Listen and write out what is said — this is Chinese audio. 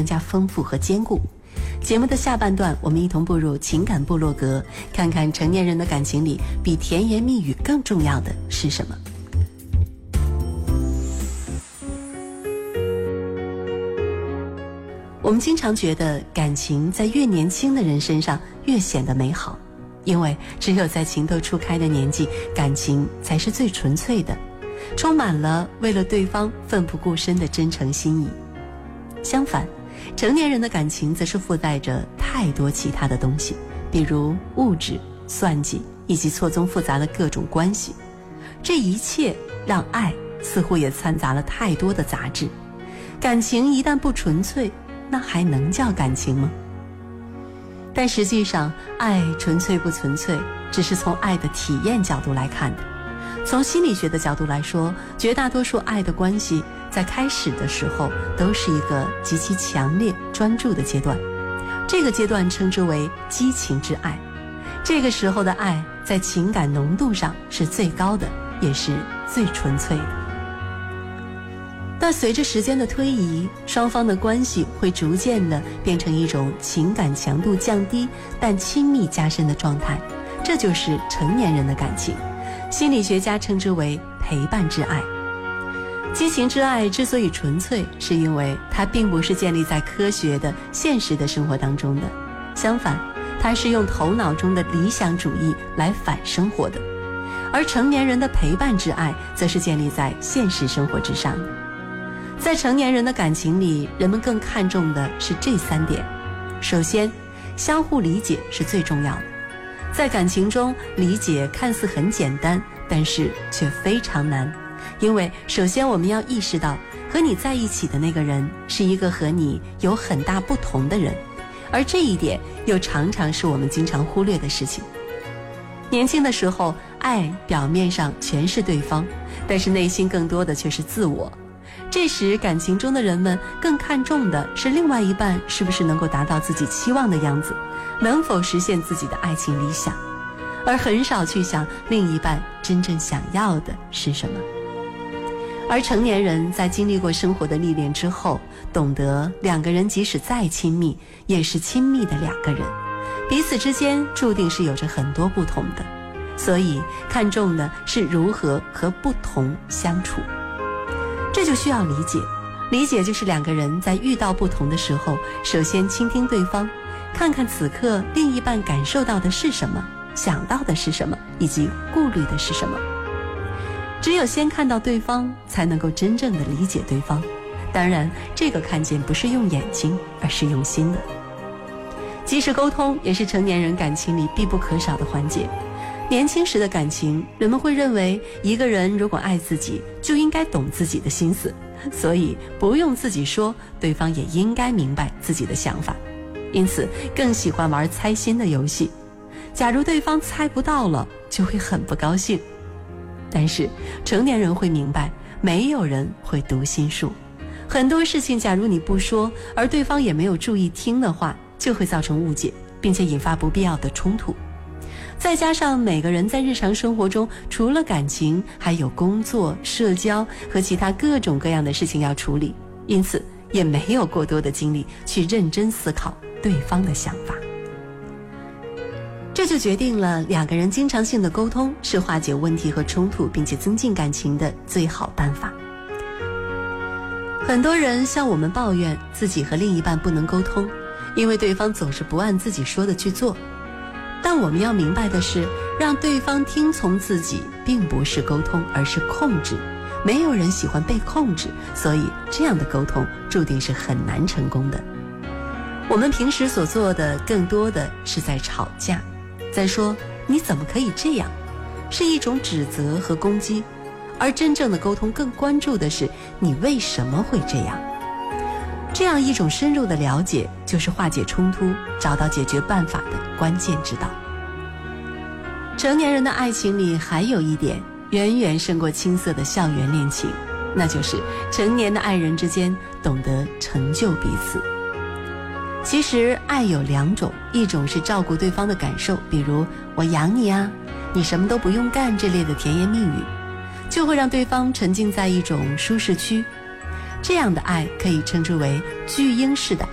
更加丰富和坚固。节目的下半段，我们一同步入情感部落格，看看成年人的感情里比甜言蜜语更重要的是什么。我们经常觉得感情在越年轻的人身上越显得美好，因为只有在情窦初开的年纪，感情才是最纯粹的，充满了为了对方奋不顾身的真诚心意。相反，成年人的感情则是附带着太多其他的东西，比如物质、算计以及错综复杂的各种关系。这一切让爱似乎也掺杂了太多的杂质。感情一旦不纯粹，那还能叫感情吗？但实际上，爱纯粹不纯粹，只是从爱的体验角度来看的。从心理学的角度来说，绝大多数爱的关系在开始的时候都是一个极其强烈专注的阶段，这个阶段称之为激情之爱。这个时候的爱在情感浓度上是最高的，也是最纯粹的。但随着时间的推移，双方的关系会逐渐的变成一种情感强度降低但亲密加深的状态，这就是成年人的感情。心理学家称之为陪伴之爱。激情之爱之所以纯粹，是因为它并不是建立在科学的现实的生活当中的，相反，它是用头脑中的理想主义来反生活的。而成年人的陪伴之爱则是建立在现实生活之上的。在成年人的感情里，人们更看重的是这3点。首先，相互理解是最重要的。在感情中，理解看似很简单，但是却非常难。因为首先我们要意识到，和你在一起的那个人是一个和你有很大不同的人，而这一点又常常是我们经常忽略的事情。年轻的时候，爱表面上全是对方，但是内心更多的却是自我。这时感情中的人们更看重的是另外一半是不是能够达到自己期望的样子，能否实现自己的爱情理想，而很少去想另一半真正想要的是什么。而成年人在经历过生活的历练之后，懂得两个人即使再亲密，也是亲密的两个人，彼此之间注定是有着很多不同的，所以看重的是如何和不同相处。这就需要理解，理解就是两个人在遇到不同的时候，首先倾听对方，看看此刻另一半感受到的是什么，想到的是什么，以及顾虑的是什么。只有先看到对方，才能够真正的理解对方。当然，这个看见不是用眼睛，而是用心的。及时沟通也是成年人感情里必不可少的环节。年轻时的感情，人们会认为一个人如果爱自己，就应该懂自己的心思，所以不用自己说，对方也应该明白自己的想法，因此更喜欢玩猜心的游戏。假如对方猜不到了，就会很不高兴。但是成年人会明白，没有人会读心术，很多事情假如你不说，而对方也没有注意听的话，就会造成误解，并且引发不必要的冲突。再加上每个人在日常生活中，除了感情，还有工作、社交和其他各种各样的事情要处理，因此也没有过多的精力去认真思考对方的想法。这就决定了两个人经常性的沟通是化解问题和冲突，并且增进感情的最好办法。很多人向我们抱怨自己和另一半不能沟通，因为对方总是不按自己说的去做。但我们要明白的是，让对方听从自己并不是沟通，而是控制。没有人喜欢被控制，所以这样的沟通注定是很难成功的。我们平时所做的更多的是在吵架，在说你怎么可以这样，是一种指责和攻击，而真正的沟通更关注的是你为什么会这样。这样一种深入的了解，就是化解冲突、找到解决办法的关键之道。成年人的爱情里还有一点远远胜过青涩的校园恋情，那就是成年的爱人之间懂得成就彼此。其实爱有2种，一种是照顾对方的感受，比如我养你啊，你什么都不用干这类的甜言蜜语，就会让对方沉浸在一种舒适区。这样的爱可以称之为巨婴式的